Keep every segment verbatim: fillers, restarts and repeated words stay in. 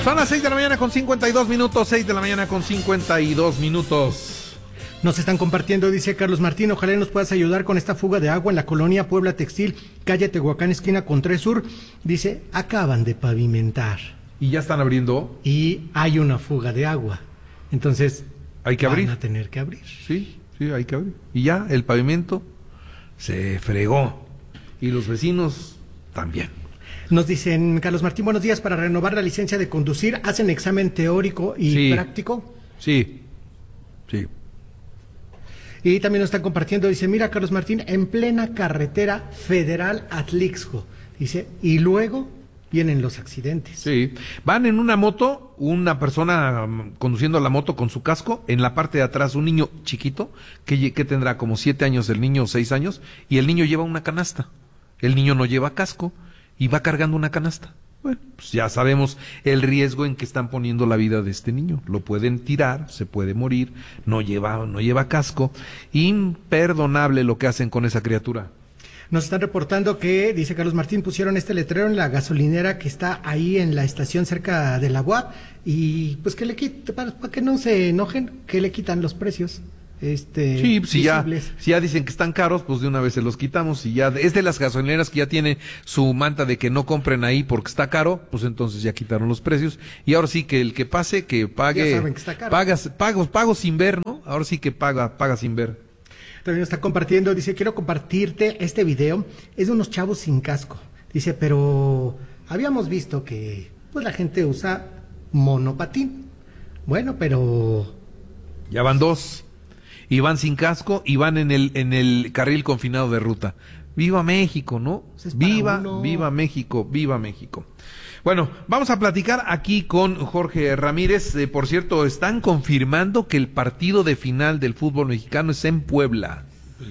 Son las seis de la mañana con cincuenta y dos minutos, seis de la mañana con cincuenta y dos minutos. Nos están compartiendo, dice Carlos Martín, ojalá nos puedas ayudar con esta fuga de agua en la colonia Puebla Textil, calle Tehuacán, esquina con tres Sur. Dice, acaban de pavimentar. ¿Y ya están abriendo? Y hay una fuga de agua. Entonces, hay que abrir. Van a tener que abrir. Sí, sí, hay que abrir. Y ya, el pavimento se fregó. Y los vecinos también. Nos dicen, Carlos Martín, buenos días, para renovar la licencia de conducir, ¿hacen examen teórico y sí. práctico? Sí, sí. Y también nos están compartiendo, dice, mira, Carlos Martín, en plena carretera federal Atlixco, dice, y luego vienen los accidentes. Sí, van en una moto, una persona conduciendo la moto con su casco, en la parte de atrás un niño chiquito, que, que tendrá como siete años el niño, seis años, y el niño lleva una canasta, el niño no lleva casco, y va cargando una canasta. Bueno, pues ya sabemos el riesgo en que están poniendo la vida de este niño. Lo pueden tirar, se puede morir, no lleva, no lleva casco. Imperdonable lo que hacen con esa criatura. Nos están reportando que, dice Carlos Martín, pusieron este letrero en la gasolinera que está ahí en la estación cerca de la U A P, y pues que le quiten, para, para que no se enojen, que le quitan los precios. Este, sí, si ya, visibles. si ya dicen que están caros, pues de una vez se los quitamos. Y ya es de las gasolineras que ya tiene su manta de que no compren ahí porque está caro, pues entonces ya quitaron los precios. Y ahora sí que el que pase, que pague, ya saben que está caro. Pagas, pagos, pagos sin ver, ¿no? Ahora sí que paga, paga sin ver. También está compartiendo, dice, quiero compartirte este video, es de unos chavos sin casco. Dice, pero habíamos visto que pues la gente usa monopatín. Bueno, pero ya van dos. Y van sin casco y van en el en el carril confinado de ruta. Viva México, ¿no? Pues viva, uno. viva México, viva México. Bueno, vamos a platicar aquí con Jorge Ramírez. Eh, por cierto, están confirmando que el partido de final del fútbol mexicano es en Puebla.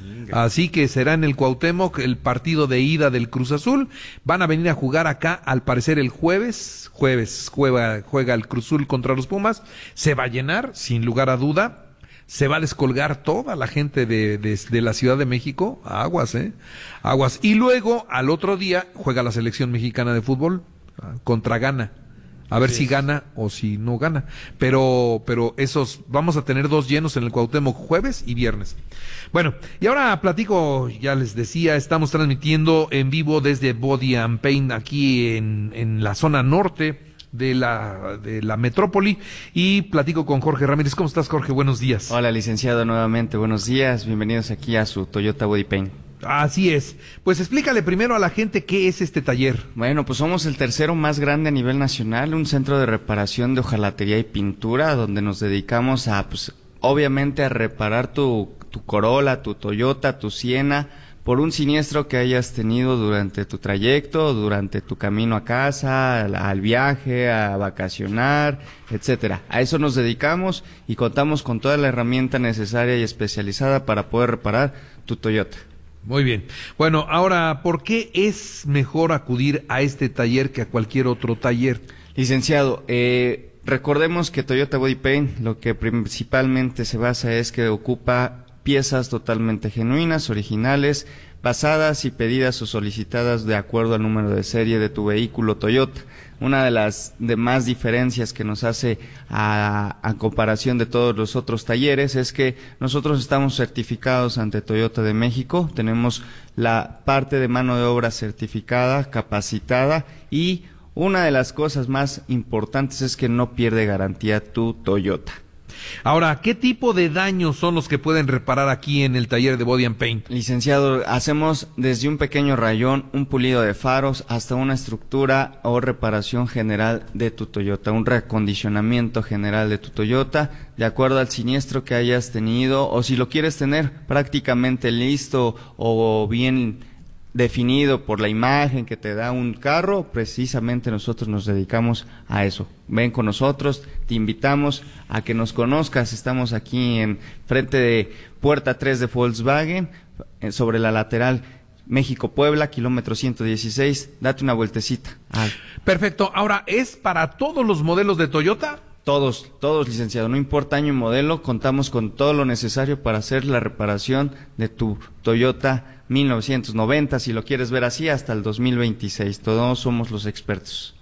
Así que será en el Cuauhtémoc el partido de ida del Cruz Azul. Van a venir a jugar acá, al parecer el jueves. Jueves juega, juega el Cruz Azul contra los Pumas. Se va a llenar, sin lugar a duda. Se va a descolgar toda la gente de, de, de la Ciudad de México. Aguas, ¿eh? Aguas. Y luego, al otro día, juega la selección mexicana de fútbol contra Ghana. A ver si gana o si no gana. Pero, pero esos, vamos a tener dos llenos en el Cuauhtémoc jueves y viernes. Bueno, y ahora platico, ya les decía, estamos transmitiendo en vivo desde Body and Paint aquí en, en la zona norte de la de la metrópoli, y platico con Jorge Ramírez. ¿Cómo estás, Jorge? Buenos días. Hola, licenciado, nuevamente, buenos días, bienvenidos aquí a su Toyota Body Paint. Así es. Pues explícale primero a la gente qué es este taller. Bueno, pues somos el tercero más grande a nivel nacional, un centro de reparación de hojalatería y pintura, donde nos dedicamos a, pues, obviamente a reparar tu, tu Corolla, tu Toyota, tu Siena, por un siniestro que hayas tenido durante tu trayecto, durante tu camino a casa, al, al viaje, a vacacionar, etcétera. A eso nos dedicamos y contamos con toda la herramienta necesaria y especializada para poder reparar tu Toyota. Muy bien. Bueno, ahora, ¿por qué es mejor acudir a este taller que a cualquier otro taller? Licenciado, eh, recordemos que Toyota Body Paint lo que principalmente se basa es que ocupa piezas totalmente genuinas, originales, basadas y pedidas o solicitadas de acuerdo al número de serie de tu vehículo Toyota. Una de las demás diferencias que nos hace a, a comparación de todos los otros talleres es que nosotros estamos certificados ante Toyota de México, tenemos la parte de mano de obra certificada, capacitada, y una de las cosas más importantes es que no pierde garantía tu Toyota. Ahora, ¿qué tipo de daños son los que pueden reparar aquí en el taller de Body and Paint? Licenciado, hacemos desde un pequeño rayón, un pulido de faros, hasta una estructura o reparación general de tu Toyota, un reacondicionamiento general de tu Toyota, de acuerdo al siniestro que hayas tenido, o si lo quieres tener prácticamente listo o bien definido por la imagen que te da un carro, precisamente nosotros nos dedicamos a eso. Ven con nosotros, te invitamos a que nos conozcas. Estamos aquí en frente de Puerta tres de Volkswagen, sobre la lateral México-Puebla, kilómetro ciento dieciséis. Date una vueltecita. Ah. Perfecto. Ahora, ¿es para todos los modelos de Toyota? Todos, todos, licenciado, no importa año y modelo, contamos con todo lo necesario para hacer la reparación de tu Toyota mil novecientos noventa, si lo quieres ver así, hasta el dos mil veintiséis. Todos somos los expertos.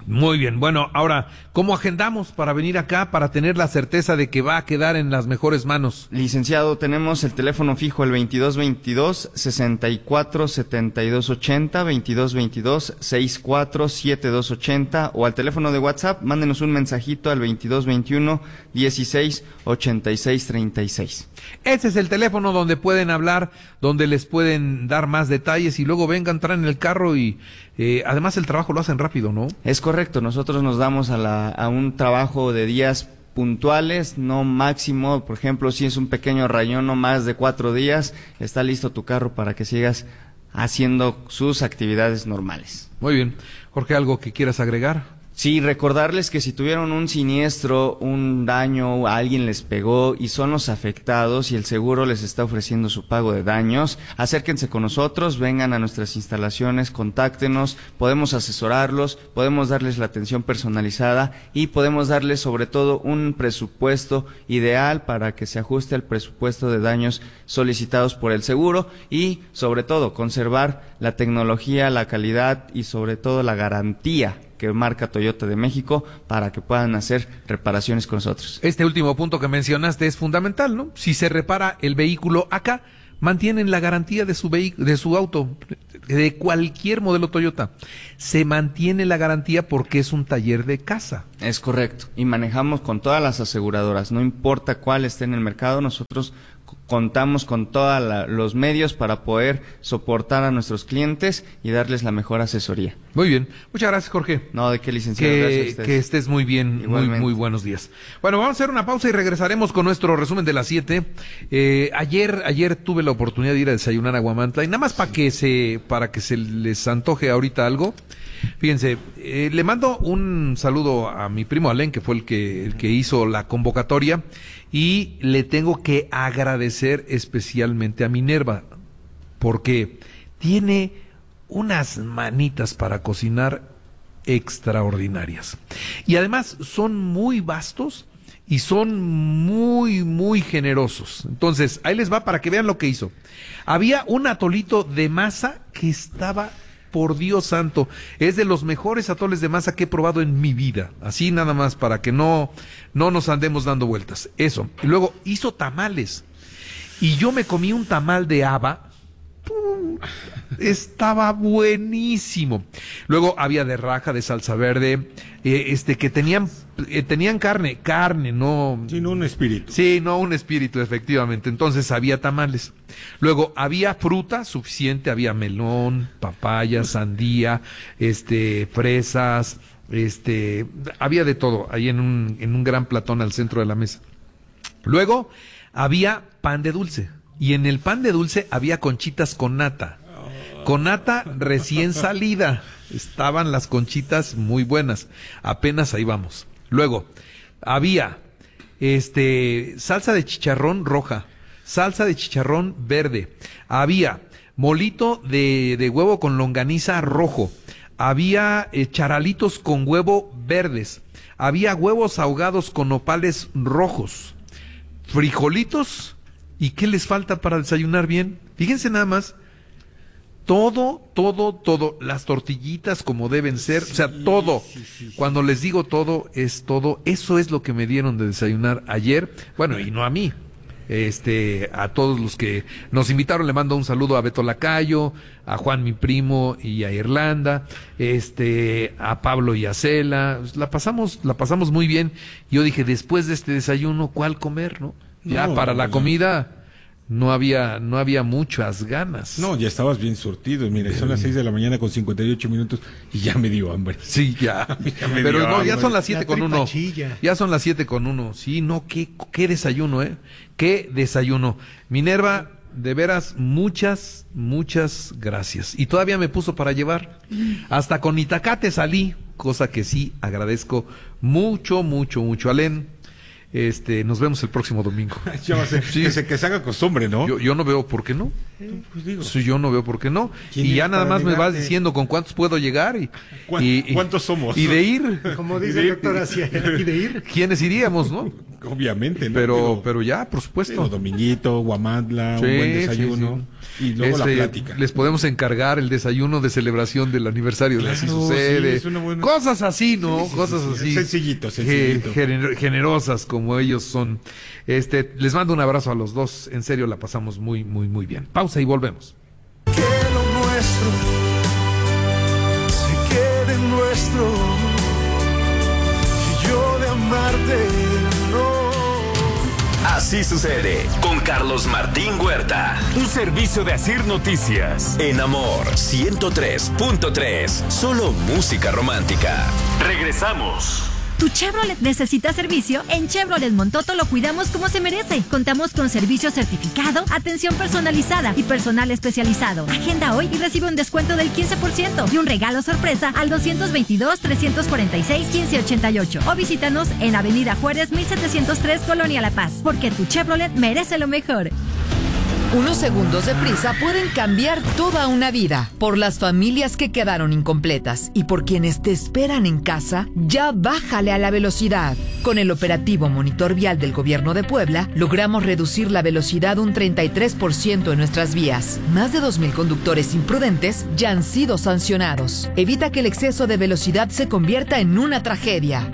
Muy bien, bueno, ahora, ¿cómo agendamos para venir acá, para tener la certeza de que va a quedar en las mejores manos? Licenciado, tenemos el teléfono fijo, el veintidós veintidós, sesenta y cuatro setenta y dos ochenta, veintidós veintidós, sesenta y cuatro setenta y dos ochenta, o al teléfono de WhatsApp, mándenos un mensajito al veintidós veintiuno, dieciséis, ochenta y seis, treinta y seis. Ese es el teléfono donde pueden hablar, donde les pueden dar más detalles y luego vengan, traen el carro y eh, además el trabajo lo hacen rápido, ¿no? Es correcto, nosotros nos damos a, la, a un trabajo de días puntuales, no máximo. Por ejemplo, si es un pequeño rayón, no más de cuatro días, está listo tu carro para que sigas haciendo sus actividades normales. Muy bien. Jorge, ¿algo que quieras agregar? Sí, recordarles que si tuvieron un siniestro, un daño, a alguien les pegó y son los afectados y el seguro les está ofreciendo su pago de daños, acérquense con nosotros, vengan a nuestras instalaciones, contáctenos, podemos asesorarlos, podemos darles la atención personalizada y podemos darles sobre todo un presupuesto ideal para que se ajuste al presupuesto de daños solicitados por el seguro y sobre todo conservar la tecnología, la calidad y sobre todo la garantía que marca Toyota de México para que puedan hacer reparaciones con nosotros. Este último punto que mencionaste es fundamental, ¿no? Si se repara el vehículo acá, mantienen la garantía de su vehi- de su auto, de cualquier modelo Toyota. Se mantiene la garantía porque es un taller de casa. Es correcto. Y manejamos con todas las aseguradoras, no importa cuál esté en el mercado, nosotros contamos con todos los medios para poder soportar a nuestros clientes y darles la mejor asesoría. Muy bien. Muchas gracias, Jorge. No, de qué, licenciado. Que, Gracias a ustedes. que estés muy bien. Muy, muy buenos días. Bueno, vamos a hacer una pausa y regresaremos con nuestro resumen de las siete. Eh, ayer, ayer tuve la oportunidad de ir a desayunar a Huamantla y nada más para que se, para que se les antoje ahorita algo. Fíjense, eh, le mando un saludo a mi primo Alén, que fue el que, el que hizo la convocatoria, y le tengo que agradecer especialmente a Minerva, porque tiene unas manitas para cocinar extraordinarias. Y además son muy vastos y son muy, muy generosos. Entonces, ahí les va para que vean lo que hizo. Había un atolito de masa que estaba... Por Dios santo, es de los mejores atoles de masa que he probado en mi vida. Así nada más para que no, no nos andemos dando vueltas. Eso. Y luego hizo tamales. Y yo me comí un tamal de haba. ¡Pum! Estaba buenísimo. Luego había de raja, de salsa verde, eh, este que tenían eh, tenían carne, carne, no... Sí, no un espíritu. Sí, no un espíritu, efectivamente. Entonces había tamales. Luego había fruta suficiente, había melón, papaya, sandía, este, fresas, este, había de todo ahí en un, en un gran platón al centro de la mesa. Luego había pan de dulce. Y en el pan de dulce había conchitas con nata. Con nata recién salida. Estaban las conchitas muy buenas. Apenas ahí vamos. Luego, había este salsa de chicharrón roja, salsa de chicharrón verde. Había molito de, de huevo con longaniza rojo. Había eh, charalitos con huevo verdes. Había huevos ahogados con nopales rojos. Frijolitos. ¿Y qué les falta para desayunar bien? Fíjense nada más. Todo, todo, todo. Las tortillitas como deben ser. Sí, o sea, todo. Sí, sí, sí. Cuando les digo todo, es todo. Eso es lo que me dieron de desayunar ayer. Bueno, y no a mí. Este, a todos los que nos invitaron, le mando un saludo a Beto Lacayo, a Juan, mi primo, y a Irlanda, este, a Pablo y a Cela. La pasamos, la pasamos muy bien. Yo dije, después de este desayuno, ¿cuál comer, no? Ya no, para la comida no había no había muchas ganas. No, ya estabas bien surtido. Mira, son las seis de la mañana con cincuenta y ocho minutos y ya me dio hambre. Sí, ya. ya me Pero dio no, hambre. ya son las siete con uno. Chilla. Ya son las siete con uno. Sí, no, qué, qué desayuno, ¿eh? Qué desayuno. Minerva, de veras, muchas, muchas gracias. Y todavía me puso para llevar. Hasta con Itacate salí, cosa que sí agradezco mucho, mucho, mucho. Alén, Este, nos vemos el próximo domingo. Ya va a ser, Sí. que, se, que se haga costumbre, ¿no? Yo, yo no veo por qué no. Pues digo, Sí, yo no veo por qué no. ¿Quién Y ya es nada para más me vas negarte? diciendo con cuántos puedo llegar y, ¿Cuán- y- y- cuántos somos? Y de ir, Como Y dice de el ir- doctor Asia, y de ir. ¿quiénes iríamos, no? obviamente, ¿no? Pero, pero ya, por digo, supuesto. dominguito, guamantla, Sí, un buen sí, desayuno y luego Este, la plática. Les podemos encargar el desayuno de celebración del aniversario de Así Claro, Sucede. sí, es una buena- Cosas así, ¿no? Sí, sí, Cosas sí, sí. así. Sencillito, Ge- sencillito. gener- generosas como ellos son. Este, les mando un abrazo a los dos. En serio, la pasamos muy, muy, muy bien. Pausa y volvemos. Que lo nuestro se quede nuestro, y yo de amarte no. Así sucede con Carlos Martín Huerta. Un servicio de Asir Noticias. En Amor ciento tres punto tres. Solo música romántica. Regresamos. ¿Tu Chevrolet necesita servicio? En Chevrolet Montoto lo cuidamos como se merece. Contamos con servicio certificado, atención personalizada y personal especializado. Agenda hoy y recibe un descuento del quince por ciento y un regalo sorpresa al dos veintidós, trescientos cuarenta y seis, quince ochenta y ocho. O visítanos en Avenida Juárez mil setecientos tres, Colonia La Paz. Porque tu Chevrolet merece lo mejor. Unos segundos de prisa pueden cambiar toda una vida. Por las familias que quedaron incompletas y por quienes te esperan en casa, ya bájale a la velocidad. Con el operativo Monitor Vial del Gobierno de Puebla, logramos reducir la velocidad un treinta y tres por ciento en nuestras vías. Más de dos mil conductores imprudentes ya han sido sancionados. Evita que el exceso de velocidad se convierta en una tragedia.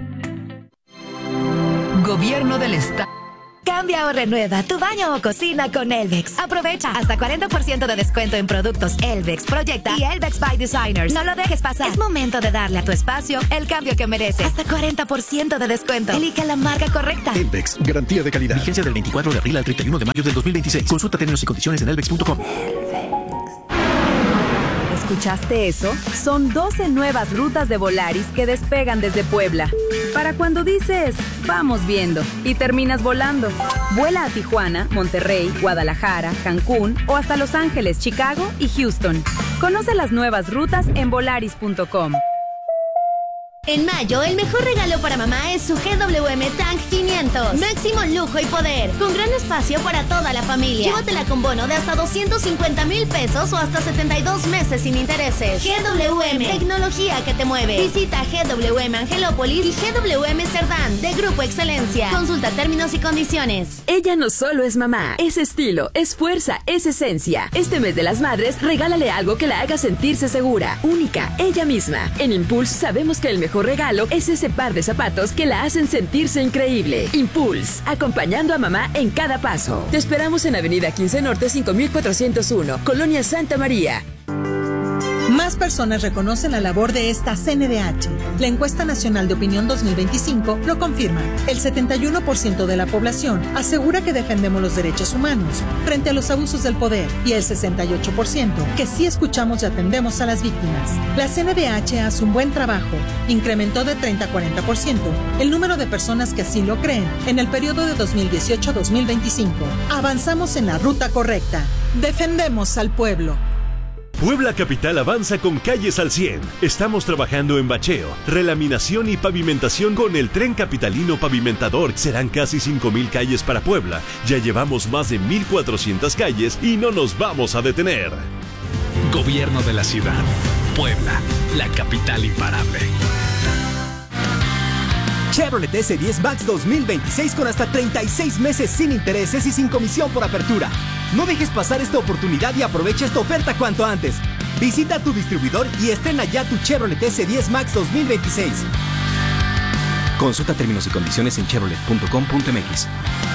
Gobierno del Estado. Cambia o renueva tu baño o cocina con Elvex. Aprovecha hasta cuarenta por ciento de descuento en productos Elvex, Proyecta y Elvex by Designers. No lo dejes pasar. Es momento de darle a tu espacio el cambio que merece. Hasta cuarenta por ciento de descuento. Elige la marca correcta. Elvex, garantía de calidad. Vigencia del veinticuatro de abril al treinta y uno de mayo del dos mil veintiséis. Consulta términos y condiciones en elvex punto com. ¿Escuchaste eso? Son doce nuevas rutas de Volaris que despegan desde Puebla. Para cuando dices, vamos viendo, y terminas volando. Vuela a Tijuana, Monterrey, Guadalajara, Cancún o hasta Los Ángeles, Chicago y Houston. Conoce las nuevas rutas en volaris punto com. En mayo, el mejor regalo para mamá es su G W M Tank quinientos. Máximo lujo y poder, con gran espacio para toda la familia. Llévatela con bono de hasta doscientos cincuenta mil pesos o hasta setenta y dos meses sin intereses. G W M, tecnología que te mueve. Visita G W M Angelópolis y G W M Cerdán, de Grupo Excelencia. Consulta términos y condiciones. Ella no solo es mamá, es estilo, es fuerza, es esencia. Este mes de las madres, regálale algo que la haga sentirse segura, única, ella misma. En Impulse sabemos que el mejor regalo es ese par de zapatos que la hacen sentirse increíble. Impulse, acompañando a mamá en cada paso. Te esperamos en Avenida quince Norte cinco mil cuatrocientos uno, Colonia Santa María. Más personas reconocen la labor de esta C N D H. La encuesta nacional de opinión dos mil veinticinco lo confirma. El setenta y uno por ciento de la población asegura que defendemos los derechos humanos frente a los abusos del poder y el sesenta y ocho por ciento que sí escuchamos y atendemos a las víctimas. La C N D H hace un buen trabajo. Incrementó de treinta a cuarenta por ciento el número de personas que así lo creen en el periodo de dos mil dieciocho a dos mil veinticinco. Avanzamos en la ruta correcta. Defendemos al pueblo. Puebla Capital avanza con calles al cien. Estamos trabajando en bacheo, relaminación y pavimentación con el Tren Capitalino Pavimentador. Serán casi cinco mil calles para Puebla. Ya llevamos más de mil cuatrocientas calles y no nos vamos a detener. Gobierno de la ciudad. Puebla, la capital imparable. Chevrolet S diez Max dos mil veintiséis con hasta treinta y seis meses sin intereses y sin comisión por apertura. No dejes pasar esta oportunidad y aprovecha esta oferta cuanto antes. Visita tu distribuidor y estrena ya tu Chevrolet S diez Max dos mil veintiséis. Consulta términos y condiciones en chevrolet punto com punto m x.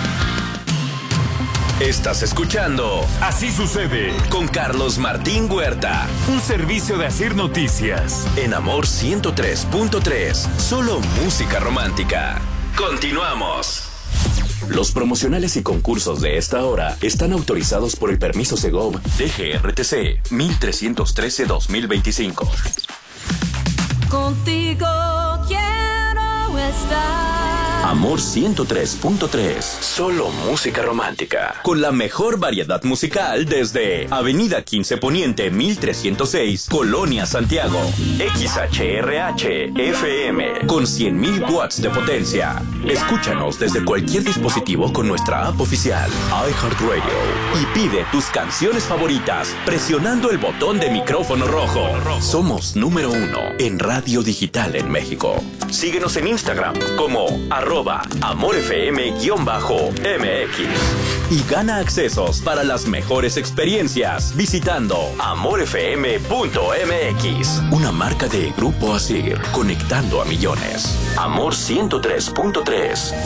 Estás escuchando Así sucede con Carlos Martín Huerta. Un servicio de Asir Noticias. En Amor ciento tres punto tres. Solo música romántica. Continuamos. Los promocionales y concursos de esta hora están autorizados por el permiso Segov D G R T C mil trescientos trece guión dos mil veinticinco. Contigo quiero estar. Amor ciento tres punto tres. Solo música romántica. Con la mejor variedad musical desde Avenida quince Poniente mil trescientos seis, Colonia Santiago. X H R H F M con cien mil watts de potencia. Escúchanos desde cualquier dispositivo con nuestra app oficial iHeartRadio y pide tus canciones favoritas presionando el botón de micrófono rojo. Somos número uno en radio digital en México. Síguenos en Instagram como arroba amorfm-mx y gana accesos para las mejores experiencias visitando amorfm punto m x, una marca de Grupo Asir, conectando a millones. Amor ciento tres punto tres,